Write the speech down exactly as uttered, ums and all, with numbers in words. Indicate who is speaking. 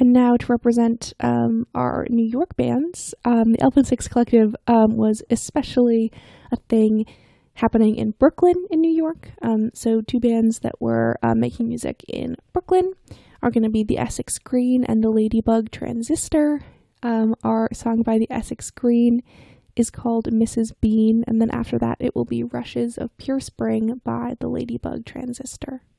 Speaker 1: And now to represent um, our New York bands, um, the Elephant Six Collective um, was especially a thing happening in Brooklyn in New York. Um, so two bands that were uh, making music in Brooklyn are going to be the Essex Green and the Ladybug Transistor. Um, our song by the Essex Green is called Missus Bean, and then after that it will be Rushes of Pure Spring by the Ladybug Transistor.